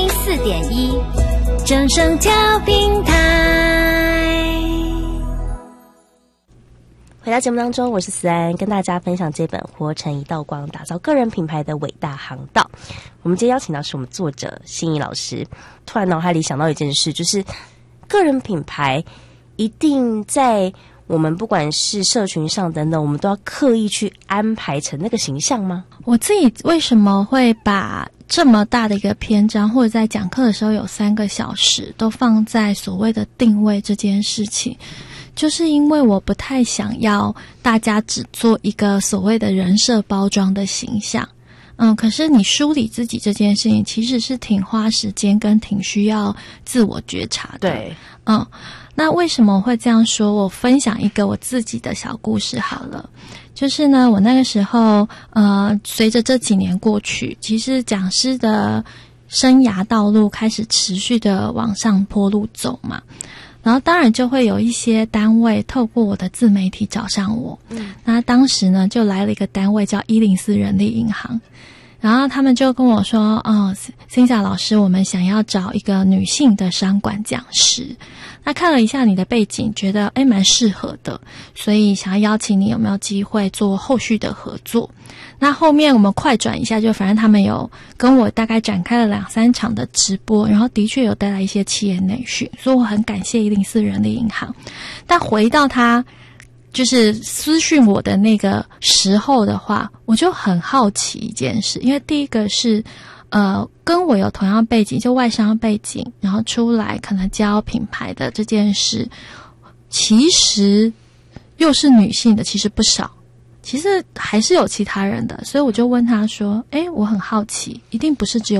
104.1正声调频台。 回到节目当中，我是思安，跟大家分享这本《活成一道光，打造个人品牌的伟大航道》。我们今天邀请到是我们作者心怡老师。突然脑海里想到一件事，就是个人品牌一定在我们不管是社群上等等，我们都要刻意去安排成那个形象吗？ 我自己为什么会把这么大的一个篇章，或者在讲课的时候有3个小时都放在所谓的定位这件事情，就是因为我不太想要大家只做一个所谓的人设包装的形象。可是你梳理自己这件事情其实是挺花时间跟挺需要自我觉察的。 对， 那为什么我会这样说？我分享一个我自己的小故事好了。就是呢，我那个时候随着这几年过去，其实讲师的生涯道路开始持续的往上坡路走嘛。然后当然就会有一些单位透过我的自媒体找上我。那当时呢就来了一个单位叫104人力银行，然后他们就跟我说Cynthia 老师，我们想要找一个女性的商管讲师，那看了一下你的背景，觉得蛮适合的，所以想要邀请你有没有机会做后续的合作。那后面我们快转一下，就反正他们有跟我大概展开了2-3场的直播，然后的确有带来一些企业内训，所以我很感谢104人力银行。但回到他就是私讯我的那个时候的话，我就很好奇一件事，因为第一个是跟我有同样背景，就外商背景，然后出来可能教品牌的这件事，其实又是女性的，其实不少，其实还是有其他人的，所以我就问他说我很好奇，一定不是只有